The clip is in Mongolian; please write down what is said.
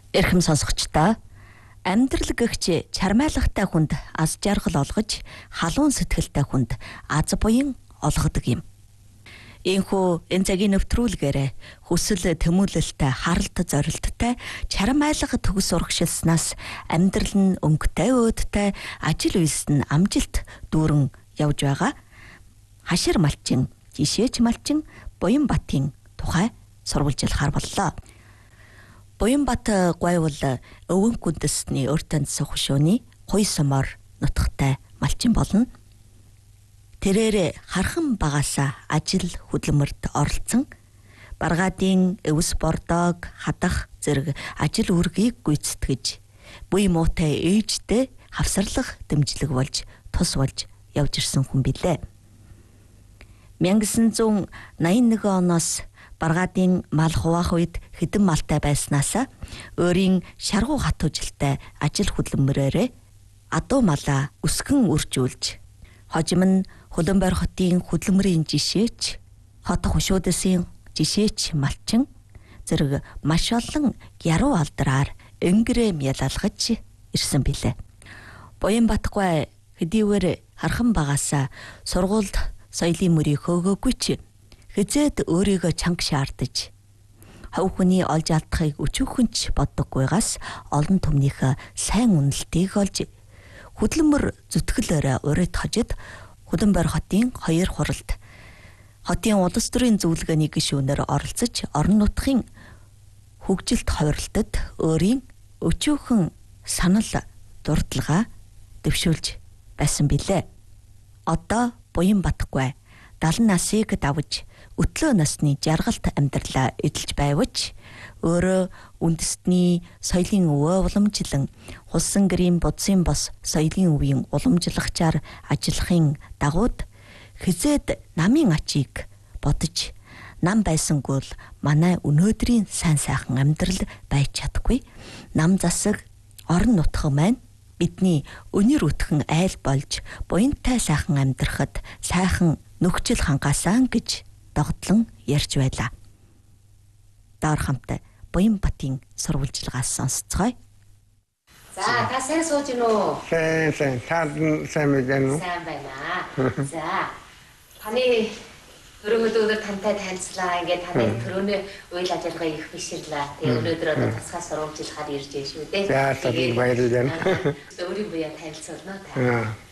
Эрхэм сонсогчдоо амьдрал гэгч чармайлгатай хүнд аз жаргал олгож халуун сэтгэлтэй хүнд аз буян олгодог юм. Ийхүү энэ цагийн нэвтрүүлгээр хүсэл тэмүүлэлтэй харалт зорилттой чармайлга төгс урагшилснаас амьдрал нь өнгөтэй өөдтэй ажил үйлс нь амжилт дүүрэн явж байгаа хашир малчин, жишээч малчин Буянбатын тухай сурвалжилахаар боллоо. Буянбат гойвол өвөн гүндэсний өртөндс хөшөөний хуй сумор нутагтай малчин болно. Тэрээр хархан багаасаа ажил хөдөлмөрт оролцсон баргаадын өвс бордоог хадах зэрэг ажил үргийг гүйцэтгэж буй муутай ээжтэй хавсарлах дэмжлэг болж тус болж явж ирсэн хүн билээ. 1981 оноос баргаадын мал хуваах үед хэдэн малтай байснаасаа өөрийн шаргуу хат хүжилтэй ажил хөдөлмөрөөрөө адуу малаа өсгөн үржүүлж хожим нь Хөлбөмбөр хотын хөдөлмөрийн жишээч, хот хөшөөдөсийн жишээч малчин зэрэг маш олон яруу алдраар өнгөрөө мялалгаж ирсэн билээ. Буянбатгүй хэдийгээр хархан багаасаа сургуульд соёлын мөрийг хөөгөөгүй ч хизээд өөрийгөө чанга шаардаж хов хүний олж алдахыг өчүүхэнч боддоггүйгаас олон түмнийхээ сайн үнэлтийг олж хөдөлмөр зүтгэлээр урид хожид Хөлбөмбөр хотын 2 хуралд хотын улс төрийн зөвлөгөөний гишүүнээр оролцож орон нутгийн хөгжилт хувирлтад өөрийн өчүүхэн санал дурдлагаа дэвшүүлж байсан билээ. Одоо Буянбатгүй 70 насыг давж өтлөө насны жаргалт амьдралаа эдэлж байвч өөрөө үндэстний соёлын өвөө уламжлан хулсан гэрийн будсын бос соёлын үеийн уламжлагчаар ажиллахын дагууд хизээд намын ачийг бодож нам байсангүй л манай өнөөдрийн сайн сайхан амьдрал байж чадахгүй. Нам засаг орон нутаг маань бидний өнөр өтгөн айл болж буянтай сайхан амьдрахад сайхан нөхцөл хангаасан гэж догтлон ярьж байлаа. Доор хамт Буянбатын сурвалжилгаас сонсцгоё. За, та сайн сууж гин үү? Сайн. Сайн байна уу? Сайн байна. За. Таны өрөөгөө тантай танилцлаа. Ингээд таны төрөний үйл ажиллагаа их биширлээ. Тэгээ өнөөдөр одоо тасгай сурвалжилахаар ирж байна шүү дээ. За, баярлалаа. Өөрийн буяа танилцуулна та.